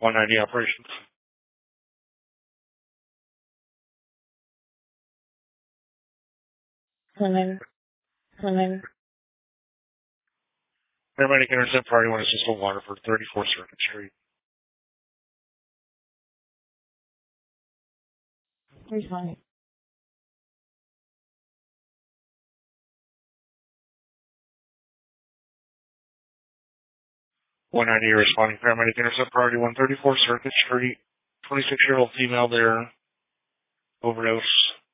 190 operations. Paramedic intercept priority 1 assist on Waterford, 34 Circuit Street. 190 responding paramedic intercept priority 134 Circuit Street. 26-year-old female there. Overdose.